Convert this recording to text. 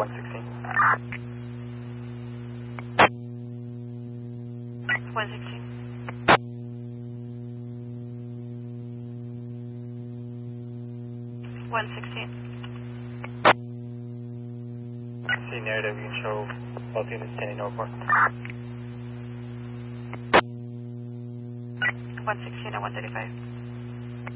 116. 116. 116. See narrative, you can show both units standing Northport. 116 and 135.